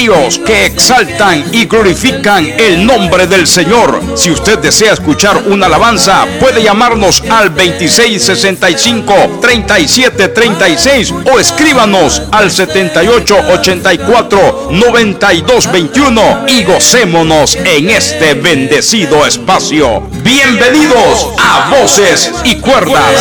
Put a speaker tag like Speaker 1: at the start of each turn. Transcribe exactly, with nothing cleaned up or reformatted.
Speaker 1: ministerios que exaltan y glorifican el nombre del Señor. Si usted desea escuchar una alabanza, puede llamarnos al veintiséis sesenta y cinco, treinta y siete treinta y seis o escríbanos al setenta y ocho ochenta y cuatro, noventa y dos veintiuno y gocémonos en este bendecido espacio. Bienvenidos a Voces y Cuerdas.